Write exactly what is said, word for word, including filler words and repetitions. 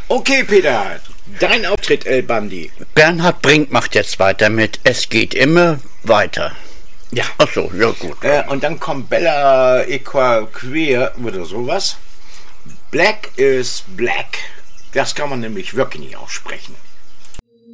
Okay, Peter, dein Auftritt, El Bandi. Bernhard Brink macht jetzt weiter mit Es geht immer weiter. Ja. Ach so, ja gut. Äh, und dann kommt Bella Equa Queer oder sowas. Black is Black. Das kann man nämlich wirklich nicht aussprechen.